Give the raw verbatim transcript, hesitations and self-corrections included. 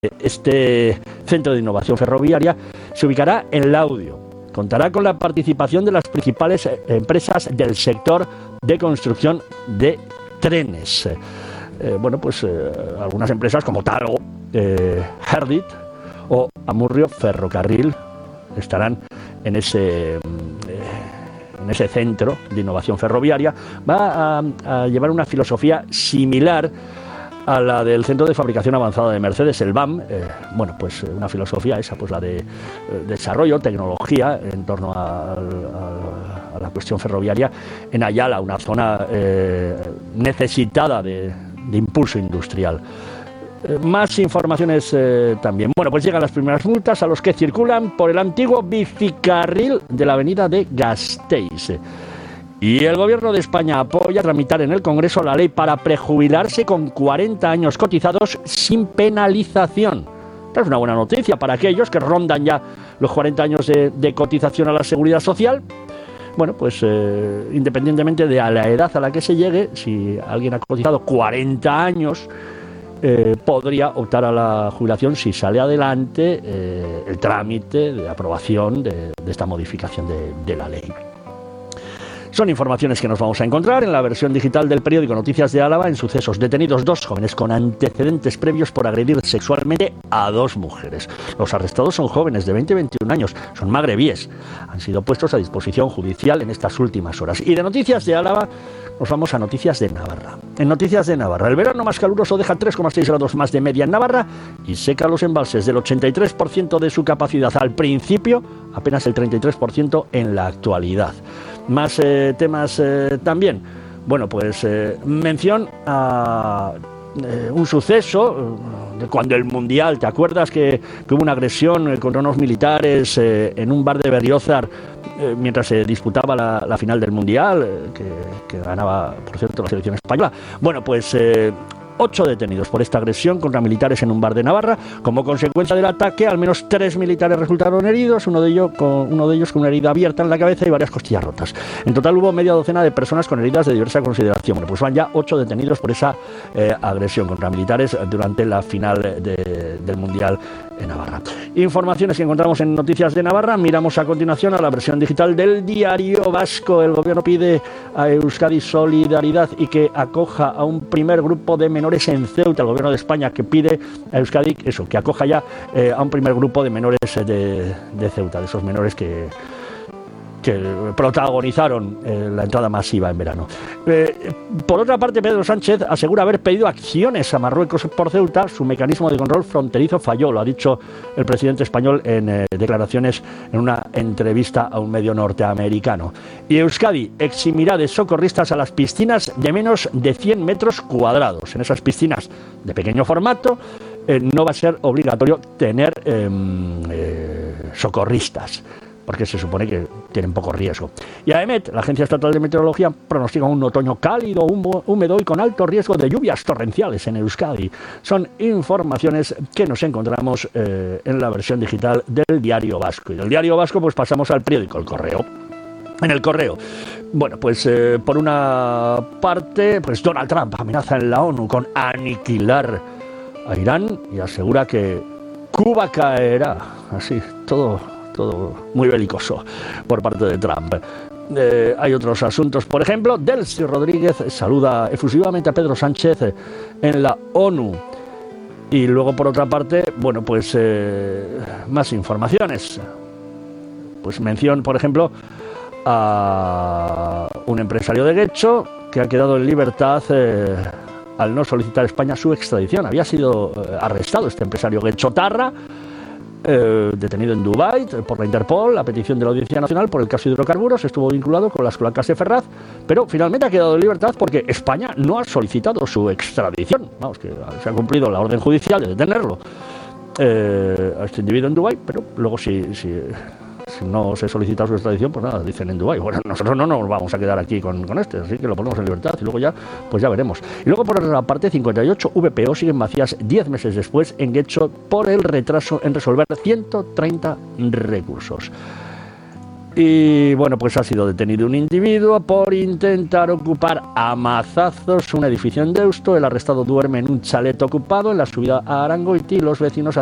este centro de innovación ferroviaria se ubicará en Laudio. Contará con la participación de las principales empresas del sector de construcción de trenes. Eh, bueno, pues eh, algunas empresas como Talgo, eh, Herdit o Amurrio Ferrocarril estarán en ese, eh, en ese centro de innovación ferroviaria. Va a, a llevar una filosofía similar a la del Centro de Fabricación Avanzada de Mercedes, el B A M. Eh, bueno, pues una filosofía esa, pues la de eh, desarrollo, tecnología en torno a, a, a la cuestión ferroviaria en Ayala, una zona eh, necesitada de, de impulso industrial. Eh, más informaciones eh, también. Bueno, pues llegan las primeras multas a los que circulan por el antiguo bicicarril de la avenida de Gasteiz. Y el Gobierno de España apoya tramitar en el Congreso la ley para prejubilarse con cuarenta años cotizados sin penalización. Esta es una buena noticia para aquellos que rondan ya los cuarenta años de, de cotización a la Seguridad Social. Bueno, pues eh, independientemente de a la edad a la que se llegue, si alguien ha cotizado cuarenta años, eh, podría optar a la jubilación si sale adelante eh, el trámite de aprobación de, de esta modificación de, de la ley. Son informaciones que nos vamos a encontrar en la versión digital del periódico Noticias de Álava. En sucesos, detenidos dos jóvenes con antecedentes previos por agredir sexualmente a dos mujeres. Los arrestados son jóvenes de veinte y veintiún años, son magrebíes. Han sido puestos a disposición judicial en estas últimas horas. Y de Noticias de Álava nos vamos a Noticias de Navarra. En Noticias de Navarra, el verano más caluroso deja tres coma seis grados más de media en Navarra y seca los embalses del ochenta y tres por ciento de su capacidad al principio, apenas el treinta y tres por ciento en la actualidad. Más eh, temas eh, también. Bueno, pues eh, mención a eh, un suceso de cuando el Mundial, ¿te acuerdas que, que hubo una agresión contra unos militares eh, en un bar de Berriozar eh, mientras se disputaba la, la final del Mundial, eh, que, que ganaba, por cierto, la selección española? Bueno, pues Eh, Ocho detenidos por esta agresión contra militares en un bar de Navarra. Como consecuencia del ataque, al menos tres militares resultaron heridos, uno de ellos con, uno de ellos con una herida abierta en la cabeza y varias costillas rotas. En total hubo media docena de personas con heridas de diversa consideración. Bueno, pues van ya ocho detenidos por esa eh, agresión contra militares durante la final de, del Mundial en Navarra. Informaciones que encontramos en Noticias de Navarra. Miramos a continuación a la versión digital del Diario Vasco. El gobierno pide a Euskadi solidaridad y que acoja a un primer grupo de menores en Ceuta. El gobierno de España que pide a Euskadi eso, que acoja ya eh, a un primer grupo de menores de, de Ceuta, de esos menores que que protagonizaron eh, la entrada masiva en verano. Eh, por otra parte, Pedro Sánchez asegura haber pedido acciones a Marruecos por Ceuta. Su mecanismo de control fronterizo falló, lo ha dicho el presidente español en eh, declaraciones en una entrevista a un medio norteamericano. Y Euskadi eximirá de socorristas a las piscinas de menos de cien metros cuadrados. En esas piscinas de pequeño formato eh, no va a ser obligatorio tener eh, eh, socorristas, porque se supone que tienen poco riesgo. Y AEMET, la Agencia Estatal de Meteorología, pronostica un otoño cálido, húmedo y con alto riesgo de lluvias torrenciales en Euskadi. Son informaciones que nos encontramos eh, en la versión digital del Diario Vasco. Y del Diario Vasco pues pasamos al periódico El Correo. En El Correo, bueno, pues eh, por una parte, pues Donald Trump amenaza en la ONU con aniquilar a Irán y asegura que Cuba caerá. Así, todo... todo muy belicoso por parte de Trump. Eh, hay otros asuntos, por ejemplo, Delcy Rodríguez saluda efusivamente a Pedro Sánchez en la ONU. Y luego, por otra parte, bueno, pues eh, más informaciones. Pues mención, por ejemplo, a un empresario de Guecho que ha quedado en libertad eh, al no solicitar a España su extradición. Había sido eh, arrestado este empresario guechotarra, Eh, detenido en Dubái por la Interpol a petición de la Audiencia Nacional por el caso de hidrocarburos. Estuvo vinculado con las cloacas de Ferraz, pero finalmente ha quedado en libertad porque España no ha solicitado su extradición. Vamos, que se ha cumplido la orden judicial de detenerlo eh, a este individuo en Dubái, pero luego si, si, si no se solicita su extradición, pues nada, dicen en Dubái. Bueno, nosotros no nos vamos a quedar aquí con, con este, así que lo ponemos en libertad y luego ya, pues ya veremos. Y luego por la parte cincuenta y ocho, V P O siguen vacías diez meses después en Guecho por el retraso en resolver ciento treinta recursos. Y bueno, pues ha sido detenido un individuo por intentar ocupar a mazazos un edificio en Deusto. El arrestado duerme en un chalet ocupado en la subida a Arangoiti y los vecinos